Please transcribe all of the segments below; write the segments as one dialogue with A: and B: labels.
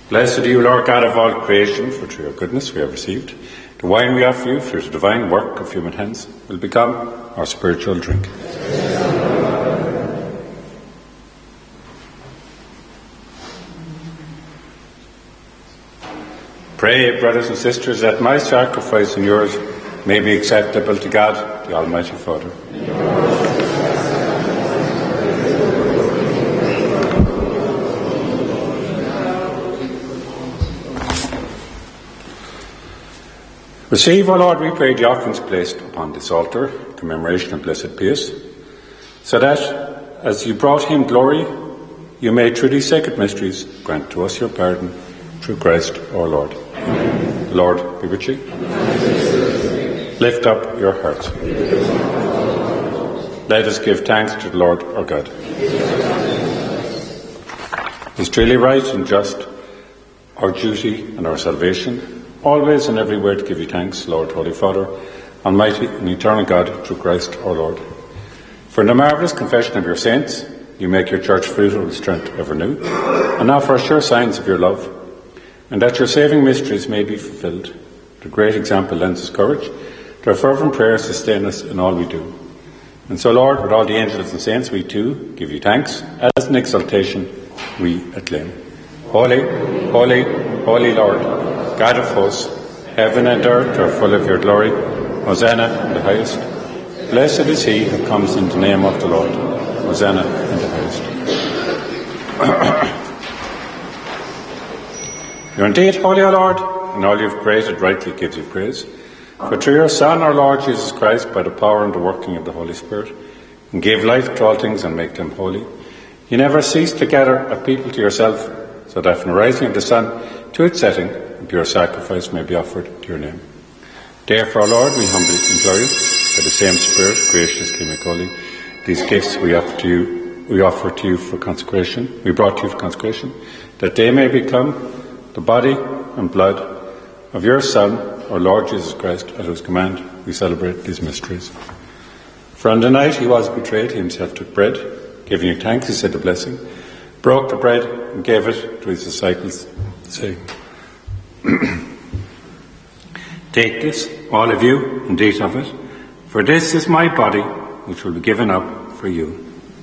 A: Blessed are you, Lord God of all creation, for through your goodness we have received. The wine we offer you through the divine work of human hands will become our spiritual drink. Pray, brothers and sisters, that my sacrifice and yours may be acceptable to God, the Almighty Father. Receive, O Lord, we pray, the offerings placed upon this altar, commemoration of Blessed Pius, so that, as you brought him glory, you may, through these sacred mysteries, grant to us your pardon, through Christ our Lord. Amen. The Lord be with you. Lift up your hearts. Let us give thanks to the Lord our God. It is truly right and just, our duty and our salvation, always and everywhere to give you thanks, Lord, Holy Father, Almighty and eternal God, through Christ our Lord. For in the marvellous confession of your saints, you make your church fruitful with strength ever new, and now for sure signs of your love, and that your saving mysteries may be fulfilled. The great example lends us courage, to our fervent prayers sustain us in all we do. And so, Lord, with all the angels and saints, we too give you thanks, as an exaltation we acclaim. Holy, holy, holy Lord, God of hosts, heaven and earth are full of your glory. Hosanna in the highest. Blessed is he who comes in the name of the Lord. Hosanna in the highest. You're indeed holy, O Lord, and all you've created rightly gives you praise. For through your Son, our Lord Jesus Christ, by the power and the working of the Holy Spirit, and gave life to all things and make them holy, you never cease to gather a people to yourself, so that from the rising of the sun to its setting, a pure sacrifice may be offered to your name. Therefore, Lord, we humbly implore you, by the same Spirit, graciously make holy these gifts we offer to you for consecration, we brought to you for consecration, that they may become the body and blood of your Son, our Lord Jesus Christ, at whose command we celebrate these mysteries. For on the night he was betrayed, he himself took bread, giving you thanks, he said the blessing, broke the bread and gave it to his disciples, saying, Take this, all of you, and eat of it, for this is my body, which will be given up for you.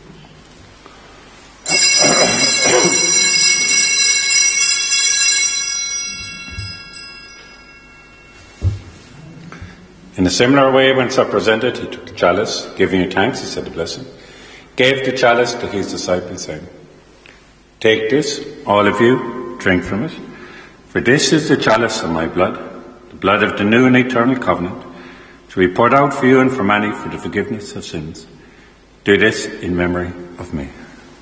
A: In a similar way, when supper was ended, he took the chalice, giving you thanks, he said the blessing, gave the chalice to his disciples, saying, Take this, all of you, drink from it, for this is the chalice of my blood, the blood of the new and eternal covenant, to be poured out for you and for many for the forgiveness of sins. Do this in memory of me.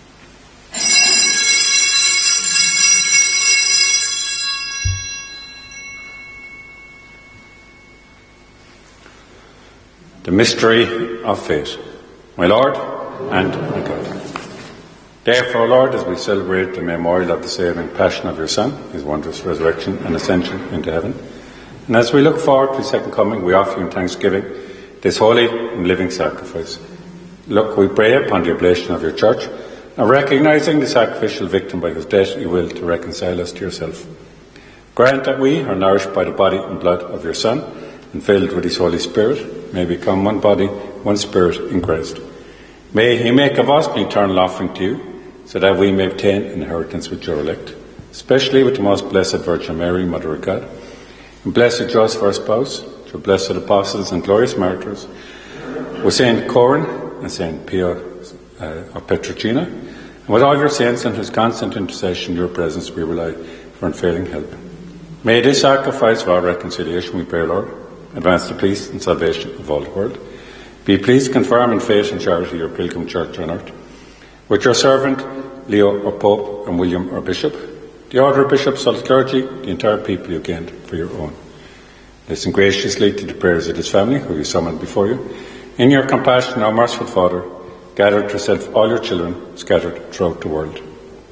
A: The mystery of faith. My Lord and my God. Therefore, Lord, as we celebrate the memorial of the saving passion of your Son, his wondrous resurrection and ascension into heaven, and as we look forward to his second coming, we offer you in thanksgiving this holy and living sacrifice. Look, we pray upon the oblation of your church, and recognizing the sacrificial victim by whose death you will to reconcile us to yourself. Grant that we are nourished by the body and blood of your Son, and filled with his Holy Spirit, may become one body, one spirit in Christ. May he make of us an eternal offering to you, so that we may obtain inheritance with your elect, especially with the most blessed Virgin Mary, Mother of God, and blessed Joseph, our spouse, through blessed apostles and glorious martyrs, with Saint Coran and Saint Pio of Petrocina, and with all your saints in whose constant intercession, your presence, we rely for unfailing help. May this sacrifice of our reconciliation, we pray, Lord, advance the peace and salvation of all the world. Be pleased to confirm in faith and charity your pilgrim church on earth, with your servant Leo, our Pope, and William, our Bishop, the order of bishops, all the clergy, the entire people you gained for your own. Listen graciously to the prayers of this family, who you summoned before you. In your compassion, our merciful Father, gather to yourself all your children scattered throughout the world.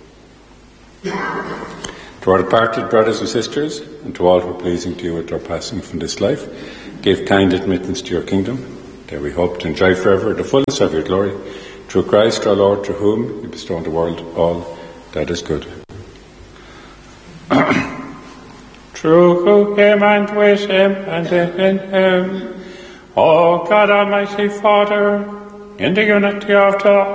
A: To our departed brothers and sisters, and to all who are pleasing to you at their passing from this life, give kind admittance to your kingdom, that we hope to enjoy forever the fullness of your glory, through Christ our Lord, through whom you bestow on the world all that is good. Through him and with him and in him, O God, Almighty Father, in the unity of the